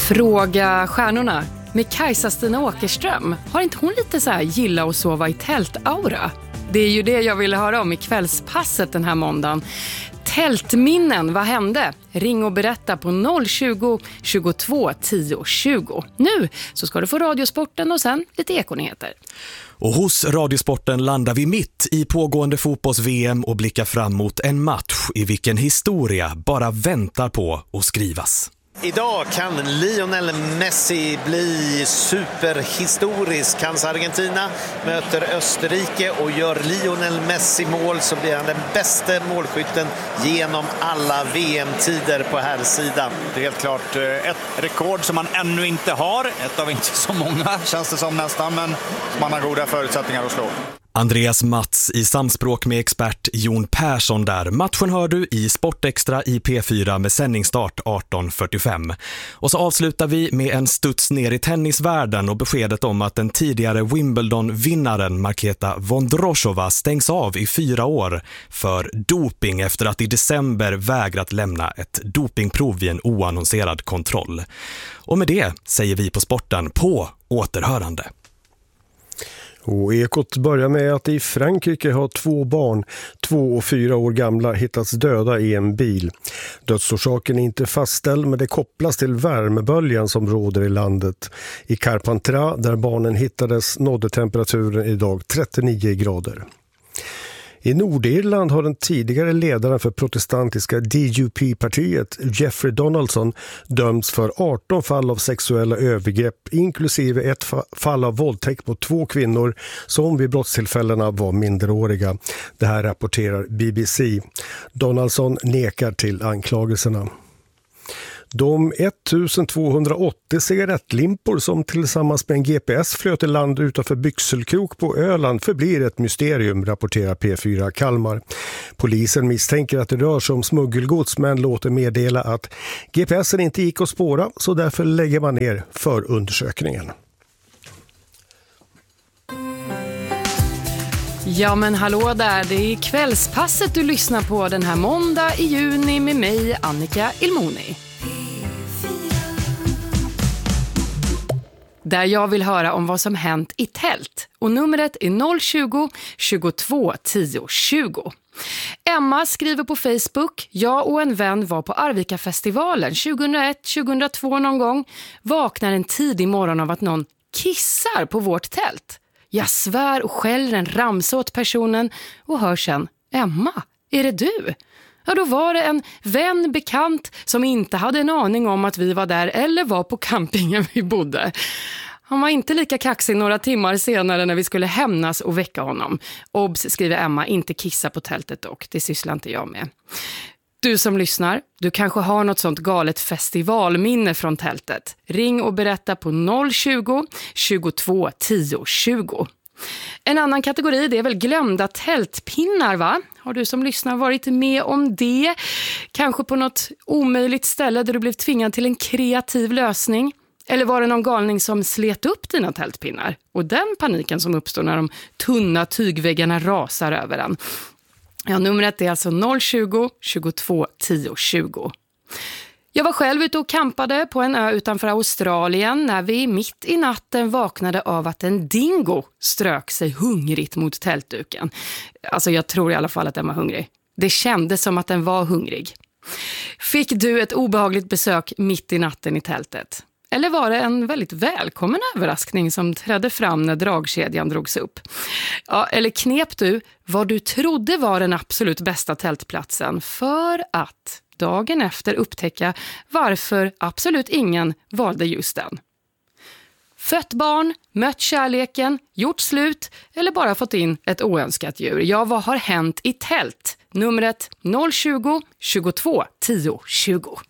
Fråga stjärnorna. Med Kajsa-Stina Åkerström, har inte hon lite så här gilla att sova i tält-aura? Det är ju det jag ville höra om i kvällspasset den här måndagen. Tältminnen, vad hände? Ring och berätta på 020 22 10 20. Nu så ska du få Radiosporten och sen lite ekonyheter. Och hos Radiosporten landar vi mitt i pågående fotbolls-VM och blickar fram mot en match i vilken historia bara väntar på att skrivas. Idag kan Lionel Messi bli superhistorisk. Hans Argentina möter Österrike och gör Lionel Messi mål så blir han den bästa målskytten genom alla VM-tider på här sidan. Det är helt klart ett rekord som man ännu inte har. Ett av inte så många känns det som nästan, men man har goda förutsättningar att slå. Andreas Mats i samspråk med expert Jon Persson där. Matchen hör du i Sportextra i P4 med sändningsstart 18:45. Och så avslutar vi med en studs ner i tennisvärlden och beskedet om att den tidigare Wimbledon-vinnaren Marketa Vondrousova stängs av i 4 år för doping efter att i december vägrat lämna ett dopingprov vid en oannonserad kontroll. Och med det säger vi på sporten på återhörande. Och Ekot börjar med att i Frankrike har 2 barn, 2 och 4 år gamla, hittats döda i en bil. Dödsorsaken är inte fastställd, men det kopplas till värmeböljan som råder i landet. I Carpentras, där barnen hittades, nådde temperaturen idag 39 grader. I Nordirland har den tidigare ledaren för protestantiska DUP-partiet, Jeffrey Donaldson, dömts för 18 fall av sexuella övergrepp, inklusive ett fall av våldtäkt på 2 kvinnor som vid brottstillfällena var minderåriga. Det här rapporterar BBC. Donaldson nekar till anklagelserna. De 1280 cigarettlimpor som tillsammans med en GPS flöt i land utanför Byxelkrok på Öland förblir ett mysterium, rapporterar P4 Kalmar. Polisen misstänker att det rör sig om smuggelgods men låter meddela att GPSen inte gick att spåra, så därför lägger man ner förundersökningen. Ja men hallå där, det är kvällspasset du lyssnar på den här måndag i juni med mig, Annika Ilmoni. Där jag vill höra om vad som hänt i tält. Och numret är 020 22 10 20. Emma skriver på Facebook: jag och en vän var på Arvika-festivalen 2001-2002 någon gång. Vaknar en tidig morgon av att någon kissar på vårt tält. Jag svär och skäller en ramsa åt personen och hör sen: Emma, är det du? Ja, då var det en vän, bekant som inte hade en aning om att vi var där eller var på campingen vi bodde. Han var inte lika kaxig några timmar senare när vi skulle hämnas och väcka honom. Obs, skriver Emma, inte kissa på tältet dock. Det sysslar inte jag med. Du som lyssnar, du kanske har något sånt galet festivalminne från tältet. Ring och berätta på 020 22 10 20. En annan kategori, det är väl glömda tältpinnar, va? Har du som lyssnar varit med om det? Kanske på något omöjligt ställe där du blev tvingad till en kreativ lösning? Eller var det någon galning som slet upp dina tältpinnar? Och den paniken som uppstår när de tunna tygväggarna rasar över en. Ja, numret är alltså 020 22 10 20. Jag var själv ute och campade på en ö utanför Australien när vi mitt i natten vaknade av att en dingo strök sig hungrigt mot tältduken. Alltså jag tror i alla fall att den var hungrig. Det kändes som att den var hungrig. Fick du ett obehagligt besök mitt i natten i tältet? Eller var det en väldigt välkommen överraskning som trädde fram när dragkedjan drogs upp? Ja, eller knep du vad du trodde var den absolut bästa tältplatsen för att dagen efter upptäcka varför absolut ingen valde just den? Fött barn, mött kärleken, gjort slut eller bara fått in ett oönskat djur? Ja, vad har hänt i tält? Numret 020 22 10 20.